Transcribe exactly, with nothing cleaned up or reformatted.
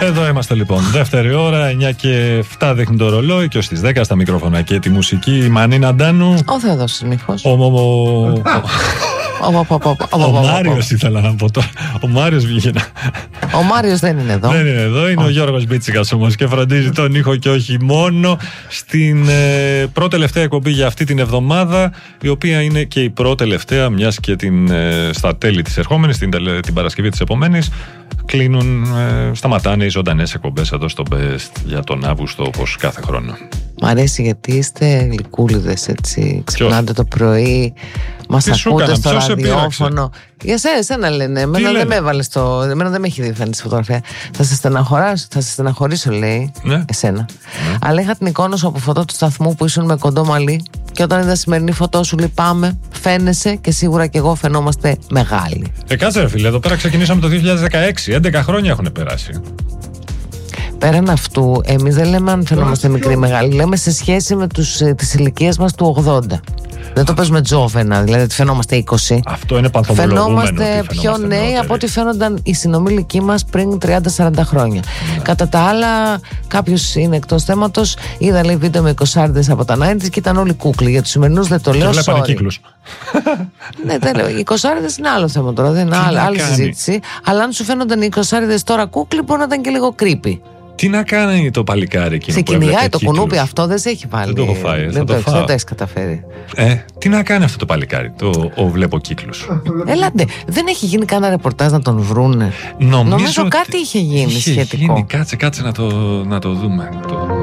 Εδώ είμαστε λοιπόν. Δεύτερη ώρα, εννιά και επτά δείχνει το ρολόι και ως τις δέκα στα μικρόφωνα και τη μουσική η Μανίνα Ντάνου. Ο Θεόδωρος Μίχος. Ο, ο, ο, ο Μάριος ήθελα να πω τώρα. Ο Μάριος βγήκε να... Ο Μάριος δεν είναι εδώ. Δεν είναι εδώ, είναι ο Γιώργος Μπίτσικας όμως και φροντίζει τον ήχο και όχι μόνο. Στην ε, πρώτη τελευταία εκπομπή για αυτή την εβδομάδα, η οποία είναι και η πρώτη τελευταία, μιας και την, ε, στα τέλη της ερχόμενης, την, την Παρασκευή της επομένης, κλείνουν, ε, σταματάνε οι ζωντανές εκπομπές εδώ στο Best για τον Αύγουστο, όπως κάθε χρόνο. Μ' αρέσει γιατί είστε γλυκούλιδες, έτσι. Ξυπνάτε το πρωί, μας ακούτε στο ραδιόφωνο. Για σένα, εσένα λένε. Εμένα δεν με έβαλε στο. Εμένα δεν με έχει δει φαίνεται στη φωτογραφία. Θα σε στεναχωρήσω, θα σε στεναχωρήσω, λέει. Ναι. Εσένα. Ναι. Αλλά είχα την εικόνα σου από φωτό του σταθμού που ήσουν με κοντό μαλλί. Και όταν είδα σημερινή φωτό σου, λυπάμαι, φαίνεσαι και σίγουρα και εγώ φαινόμαστε μεγάλοι. Ε, κάτσε, ρε φίλε, εδώ πέρα ξεκινήσαμε το δύο χιλιάδες δεκαέξι. έντεκα χρόνια έχουν περάσει. Πέραν αυτού, εμείς δεν λέμε αν φαινόμαστε μικροί ή μεγάλοι, λέμε σε σχέση με τους, τις ηλικίες μας του ογδόντα. Δεν το παίζουμε τζόβενα, δηλαδή ότι φαινόμαστε είκοσι. Αυτό είναι παθομολογούμενο. Φαινόμαστε πιο νέοι νεότεροι από ό,τι φαίνονταν οι συνομήλικοί μας πριν τριάντα σαράντα χρόνια. Ναι. Κατά τα άλλα, κάποιος είναι εκτός θέματος. Είδα λέει βίντεο με εικοσάριδες από τα ενενήντα και ήταν όλοι κούκλοι. Για τους σημερινούς δεν το λέω. Και βλέπανε κύκλους. Ναι, δεν λέω. Οι εικοσάριδες είναι άλλο θέμα τώρα, δεν είναι άλλη, άλλη συζήτηση. Αλλά αν σου φαίνονταν οι εικοσάριδες τώρα κούκλοι, μπορεί να ήταν και λίγο creepy. Τι να κάνει το παλικάρι εκείνο. Σε κυνηγάει το κουνούπι, αυτό δεν σε έχει βάλει. Δεν το έχω φάει. Δεν το, το, το έχει καταφέρει. Ε, τι να κάνει αυτό το παλικάρι. Το ο βλέπω κύκλους. Έλατε, δεν έχει γίνει κανένα ρεπορτάζ να τον βρούνε. Νομίζω, Νομίζω κάτι είχε γίνει είχε σχετικό. Γίνει. Κάτσε, κάτσε να το, να το δούμε. Το...